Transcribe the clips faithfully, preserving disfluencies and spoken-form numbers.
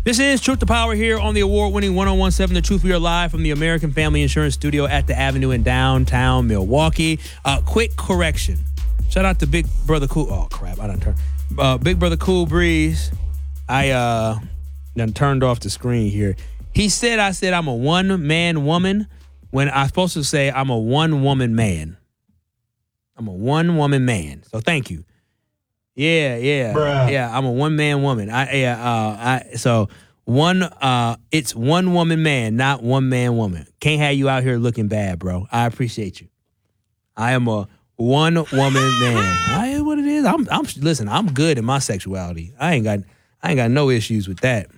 This is Truth to Power here on the award-winning one oh one point seven The Truth. We are live from the American Family Insurance Studio at the Avenue in downtown Milwaukee. Uh, quick correction. Shout out to Big Brother Cool. Oh, crap. I done turned. Uh, Big Brother Cool Breeze. I uh, done turned off the screen here. He said I said I'm a one-man woman when I'm supposed to say I'm a one-woman man. I'm a one-woman man. So thank you. Yeah, yeah, Bruh. yeah. I'm a one man woman. I yeah. Uh, I so one. Uh, it's one woman man, not one man woman. Can't have you out here looking bad, bro. I appreciate you. I am a one woman man. I is what it is. I'm. I'm. Listen. I'm good in my sexuality. I ain't got. I ain't got no issues with that.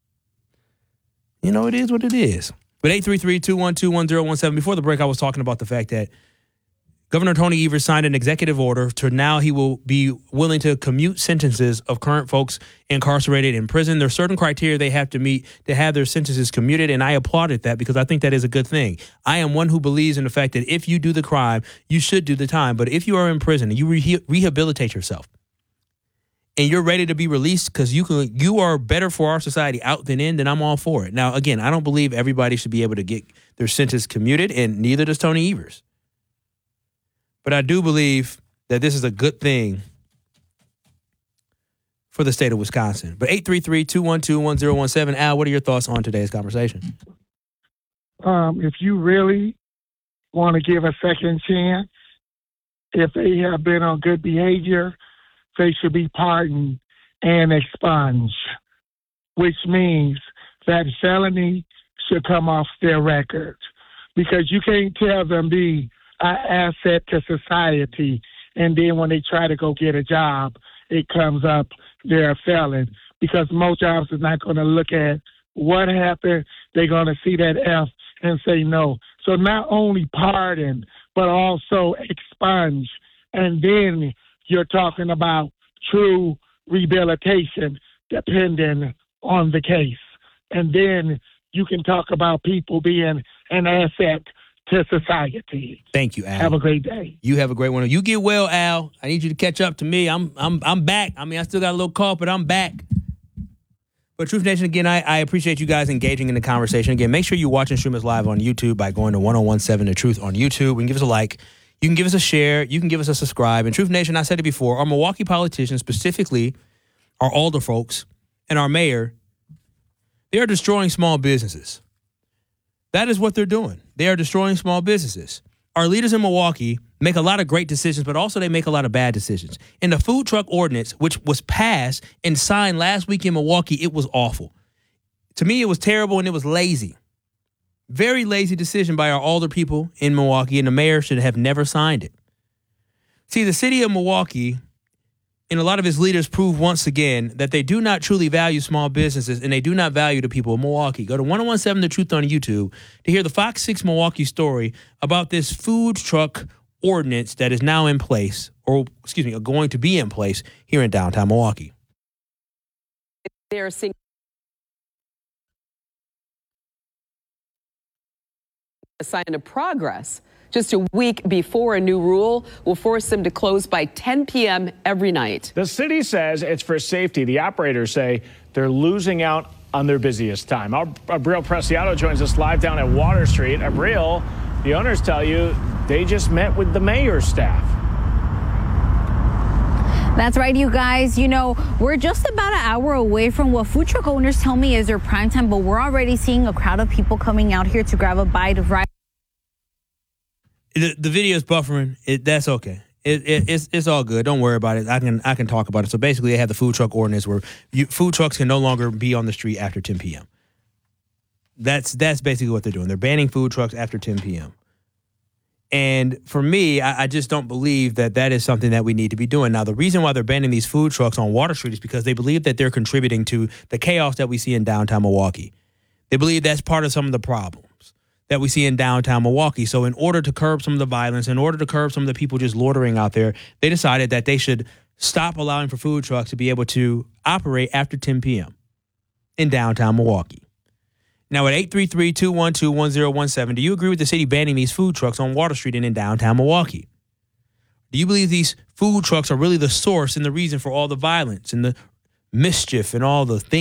You know, it is what it is. But eight three three, two one two, one zero one seven. Before the break, I was talking about the fact that Governor Tony Evers signed an executive order to now he will be willing to commute sentences of current folks incarcerated in prison. There's certain criteria they have to meet to have their sentences commuted, and I applauded that because I think that is a good thing. I am one who believes in the fact that if you do the crime, you should do the time. But if you are in prison and you re- rehabilitate yourself and you're ready to be released because you can, you are better for our society out than in, then I'm all for it. Now, again, I don't believe everybody should be able to get their sentence commuted, and neither does Tony Evers. But I do believe that this is a good thing for the state of Wisconsin. But eight three three, two one two, one zero one seven. Al, what are your thoughts on today's conversation? Um, if you really want to give a second chance, if they have been on good behavior, they should be pardoned and expunged, which means that felony should come off their record. Because you can't tell them be an asset to society, and then when they try to go get a job, it comes up they're a felon. Because most jobs are not going to look at what happened. They're going to see that F and say no. So not only pardon, but also expunge. And then you're talking about true rehabilitation depending on the case. And then you can talk about people being an asset to society. Thank you, Al. Have a great day. You have a great one. You get well, Al. I need you to catch up to me. I'm I'm I'm back. I mean, I still got a little cough, but I'm back. But Truth Nation, again, I, I appreciate you guys engaging in the conversation. Again, make sure you watch and stream us live on YouTube by going to one oh one seven The Truth on YouTube. You can give us a like. You can give us a share. You can give us a subscribe. And Truth Nation, I said it before, our Milwaukee politicians, specifically our alder folks and our mayor, they are destroying small businesses. That is what they're doing. They are destroying small businesses. Our leaders in Milwaukee make a lot of great decisions, but also they make a lot of bad decisions. In the food truck ordinance, which was passed and signed last week in Milwaukee, it was awful. To me, it was terrible and it was lazy. Very lazy decision by our alder people in Milwaukee, and the mayor should have never signed it. See, the city of Milwaukee and a lot of its leaders prove once again that they do not truly value small businesses and they do not value the people of Milwaukee. Go to one oh one seven The Truth on YouTube to hear the Fox six Milwaukee story about this food truck ordinance that is now in place, or excuse me, going to be in place here in downtown Milwaukee. They're seeing a sign of progress. Just a week before a new rule will force them to close by ten p.m. every night. The city says it's for safety. The operators say they're losing out on their busiest time. Abril Preciado joins us live down at Water Street. Abril, the owners tell you they just met with the mayor's staff. That's right, you guys. You know, we're just about an hour away from what food truck owners tell me is their prime time, but we're already seeing a crowd of people coming out here to grab a bite of rice. The, the video is buffering. It, that's okay. It, it, it's it's all good. Don't worry about it. I can I can talk about it. So basically, they have the food truck ordinance where you, food trucks can no longer be on the street after ten p.m. That's that's basically what they're doing. They're banning food trucks after ten p.m. And for me, I, I just don't believe that that is something that we need to be doing. Now, the reason why they're banning these food trucks on Water Street is because they believe that they're contributing to the chaos that we see in downtown Milwaukee. They believe that's part of some of the problems that we see in downtown Milwaukee. So in order to curb some of the violence, in order to curb some of the people just loitering out there, they decided that they should stop allowing for food trucks to be able to operate after ten p.m. in downtown Milwaukee. Now, at eight three three, two one two, one zero one seven, do you agree with the city banning these food trucks on Water Street and in downtown Milwaukee? Do you believe these food trucks are really the source and the reason for all the violence and the mischief and all the things